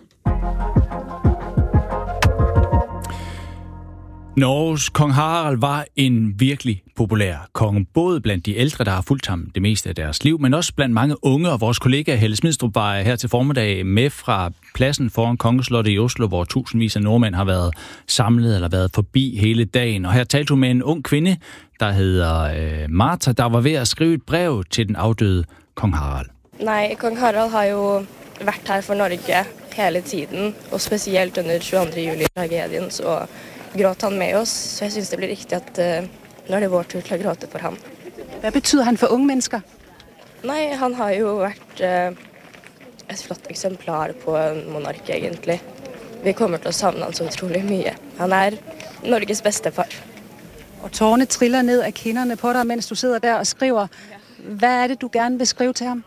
D: Norges kong Harald var en virkelig populær konge, både blandt de ældre, der har fulgt ham det meste af deres liv, men også blandt mange unge, og vores kollega Helle Smidstrup var her til formiddag med fra pladsen foran Kongeslottet i Oslo, hvor tusindvis af nordmænd har været samlet eller været forbi hele dagen. Og her talte hun med en ung kvinde, der hedder øh, Martha, der var ved at skrive et brev til den afdøde kong Harald.
R: Nej, kong Harald har jo vært her for Norge hele tiden, og specielt under tyvende juli-tragedien, så gråt han med oss, så jeg synes det blir riktig at uh, nå er det vår tur til å gråte for ham.
S: Hvad betyder han for unge mennesker?
R: Nei, han har jo vært uh, et flott eksemplar på en monark, egentlig. Vi kommer til å savne han så utrolig mye. Han er Norges bedste far.
S: Og tårerne triller ned af kinderne på dig, mens du sidder der og skriver. Hvad er det, du gerne vil skrive til ham?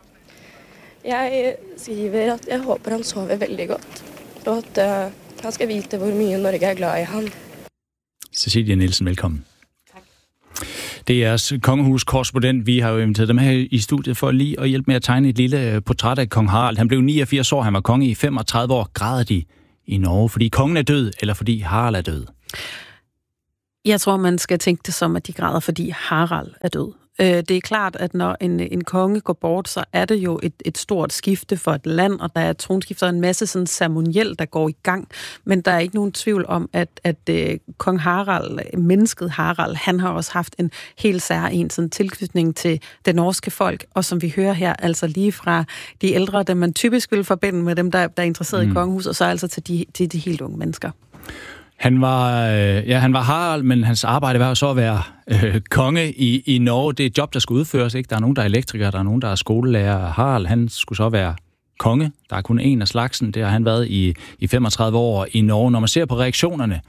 R: Jeg skriver at jeg håper han sover veldig godt, og at uh, han skal vite hvor mye Norge er glad i ham.
D: Cecilia Nielsen, velkommen. Tak. Det er jeres kongehuskorrespondent. Vi har jo inviteret dem her i studiet for lige at hjælpe med at tegne et lille portræt af kong Harald. Han blev niogfirs år, han var konge i femogtredive år. Græder de i Norge, fordi kongen er død, eller fordi Harald er død?
T: Jeg tror, man skal tænke det som, at de græder, fordi Harald er død. Det er klart, at når en, en konge går bort, så er det jo et, et stort skifte for et land, og der er tronskifter og en masse sådan ceremoniel, der går i gang. Men der er ikke nogen tvivl om, at, at uh, kong Harald, mennesket Harald, han har også haft en helt særlig sådan tilknytning til det norske folk, og som vi hører her, altså lige fra de ældre, dem man typisk vil forbinde med dem, der, der er interesseret mm. i kongehus, og så altså til de, til de helt unge mennesker.
D: Han var, øh, ja, han var Harald, men hans arbejde var jo så at være øh, konge i, i Norge. Det er et job, der skal udføres, ikke? Der er nogen, der er elektrikere, der er nogen, der er skolelærer. Harald, han skulle så være konge. Der er kun en af slagsen. Det har han været i, i femogtredive år i Norge. Når man ser på reaktionerne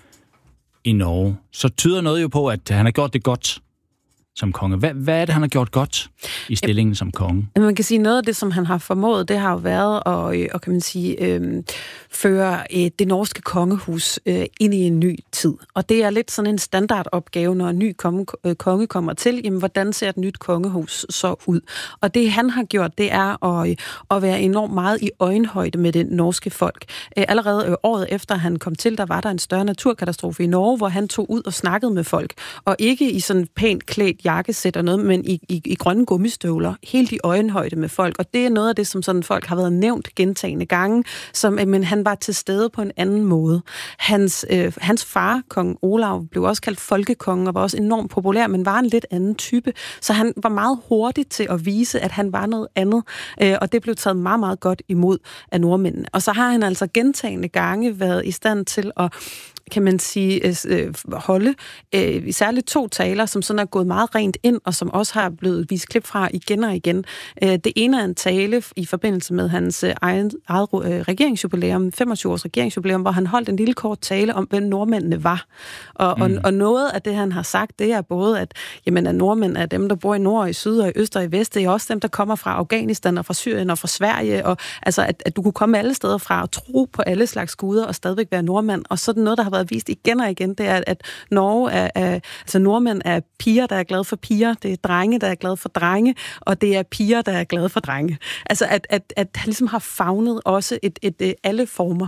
D: i Norge, så tyder noget jo på, at han har gjort det godt som konge. Hvad, hvad er det, han har gjort godt i stillingen som konge?
T: Man kan sige, noget af det, som han har formået, det har jo været at, og kan man sige, øh, føre øh, det norske kongehus øh, ind i en ny tid. Og det er lidt sådan en standardopgave, når en ny konge, øh, konge kommer til. Jamen, hvordan ser et nyt kongehus så ud? Og det, han har gjort, det er at, at være enormt meget i øjenhøjde med det norske folk. Øh, allerede øh, året efter han kom til, der var der en større naturkatastrofe i Norge, hvor han tog ud og snakkede med folk. Og ikke i sådan pænt klædt jakkesæt og noget, men i, i, i grønne gummistøvler, helt i øjenhøjde med folk. Og det er noget af det, som sådan folk har været nævnt gentagne gange, som, men han var til stede på en anden måde. Hans, øh, hans far, kong Olav, blev også kaldt folkekongen og var også enormt populær, men var en lidt anden type. Så han var meget hurtig til at vise, at han var noget andet, øh, og det blev taget meget, meget godt imod af nordmændene. Og så har han altså gentagne gange været i stand til at kan man sige, øh, holde øh, særligt to taler, som sådan er gået meget rent ind, og som også har blevet vist klip fra igen og igen. Øh, det ene er en tale i forbindelse med hans øh, eget, eget øh, regeringsjubilæum, femogtyve års regeringsjubilæum, hvor han holdt en lille kort tale om, hvem nordmændene var. Og, mm. og, og noget af det, han har sagt, det er både, at, jamen, at nordmænd er dem, der bor i nord og i syd og i øst og i vest. Det er også dem, der kommer fra Afghanistan og fra Syrien og fra Sverige. Og, altså, at, at du kunne komme alle steder fra og tro på alle slags guder og stadigvæk være nordmand. Og så er det noget, der har været vist igen og igen, det er, at Norge er, er, altså nordmænd er piger, der er glade for piger, det er drenge, der er glade for drenge, og det er piger, der er glade for drenge. Altså, at, at, at han ligesom har favnet også et, et, et, alle former.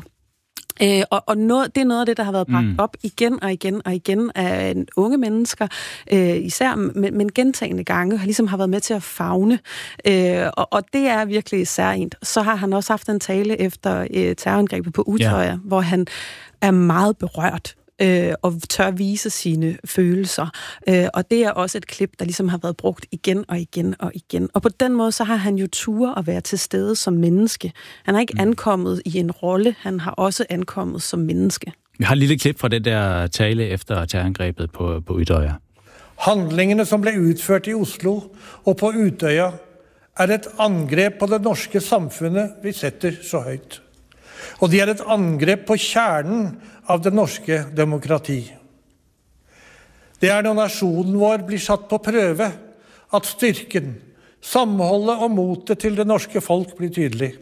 T: Øh, og og noget, det er noget af det, der har været bragt mm. op igen og igen og igen af unge mennesker, øh, især, men, men gentagne gange, har ligesom har været med til at favne. Øh, og, og det er virkelig særligt. Så har han også haft en tale efter øh, terrorangrebet på Utøya, yeah. hvor han er meget berørt øh, og tør vise sine følelser. Øh, og det er også et klip, der ligesom har været brugt igen og igen og igen. Og på den måde, så har han jo tur at være til stede som menneske. Han har ikke ankommet i en rolle, han har også ankommet som menneske.
D: Vi har et lille klip fra det der tale efter terrorangrebet på, på Utøya.
U: Handlingene, som blev udført i Oslo og på Utøya, er et angreb på det norske samfunnet vi setter så højt. Og det er et angreb på kjernen av det norske demokrati. Det er når nasjonen vår blir satt på prøve, at styrken, samholdet og motet til det norske folk blir tydelig.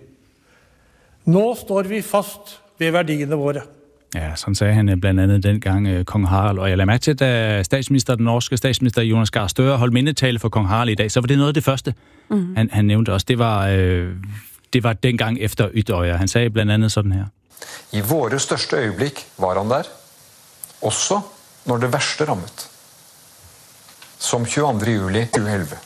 U: Nå står vi fast ved værdiene våre.
D: Ja, sådan sagde han blandt andet dengang kong Harald. Og jeg lader mærke til, da statsminister, den norske statsminister Jonas Gahr Støre holdt mindetale for kong Harald i dag, så var det noget af det første, mm. han, han nævnte også. Det var... Øh, Det var dengang efter Utøya. Han sagde blandt andet sådan her.
V: I våre største øjeblik var han der, også når det værste rammet, som tyvende juli to tusind og elleve.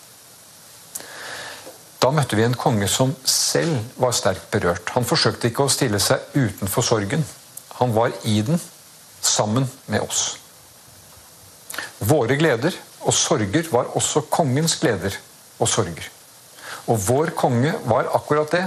V: Da møtte vi en konge, som selv var stærkt berørt. Han forsøgte ikke at stille sig uden for sorgen. Han var i den, sammen med os. Våre glæder og sorger var også kongens glæder og sorger. Og vår konge var akkurat det.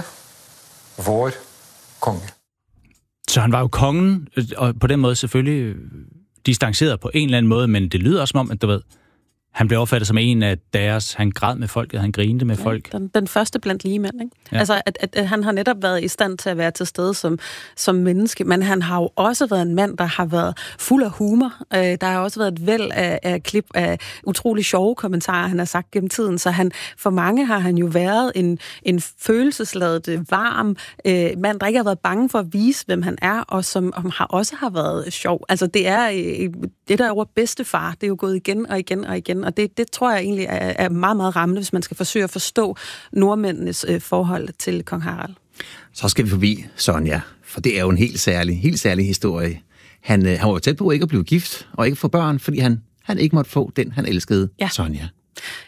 V: Vår konge.
D: Så han var jo kongen, og på den måde selvfølgelig distanceret på en eller anden måde, men det lyder også som om, at du ved, han blev opfattet som en af deres, han græd med folket, han grinte med folk.
T: Ja, den, den første blandt lige mænd, ikke?
D: Ja.
T: Altså, at, at, at han har netop været i stand til at være til stede som, som menneske, men han har jo også været en mand, der har været fuld af humor. Øh, der har også været et væld af, af klip af utrolig sjove kommentarer, han har sagt gennem tiden, så han, for mange har han jo været en, en følelsesladet, varm øh, mand, der ikke har været bange for at vise, hvem han er, og som om har også har været sjov. Altså, det er øh, det der over bedstefar, det er jo gået igen og igen og igen, og det, det tror jeg egentlig er, er meget, meget rammende, hvis man skal forsøge at forstå nordmændenes øh, forhold til kong Harald.
H: Så skal vi forbi Sonja, for det er jo en helt særlig, helt særlig historie. Han, øh, han var jo tæt på ikke at blive gift og ikke få børn, fordi han, han ikke måtte få den, han elskede,
T: ja.
H: Sonja.